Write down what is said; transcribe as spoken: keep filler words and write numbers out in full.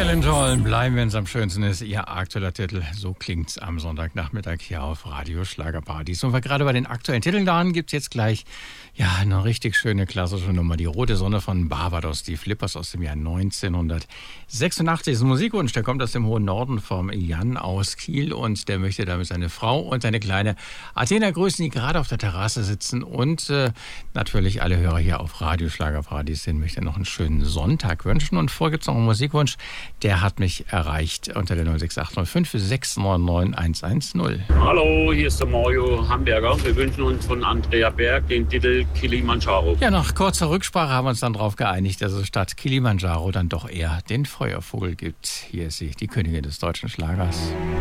Alan Joel, bleiben wenn es am schönsten ist. Ihr aktueller Titel, so klingt's am Sonntagnachmittag hier auf Radio Schlagerparadies. Und weil gerade bei den aktuellen Titeln da gibt es jetzt gleich ja eine richtig schöne klassische Nummer. Die Rote Sonne von Barbados, die Flippers aus dem Jahr neunzehnhundertsechsundachtzig. Das ist ein Musikwunsch, der kommt aus dem hohen Norden vom Jan aus Kiel und der möchte damit seine Frau und seine kleine Athena grüßen, die gerade auf der Terrasse sitzen und äh, natürlich alle Hörer hier auf Radio Schlagerparadies sind, möchte noch einen schönen Sonntag wünschen. Und vorher gibt es noch einen Musikwunsch, der hat mich erreicht unter der null sechs acht null fünf sechs neun neun eins eins null. Hallo, hier ist der Mario Hamburger. Wir wünschen uns von Andrea Berg den Titel Kilimanjaro. Ja, nach kurzer Rücksprache haben wir uns dann darauf geeinigt, dass es statt Kilimanjaro dann doch eher den Feuervogel gibt. Hier ist sie, die Königin des deutschen Schlagers.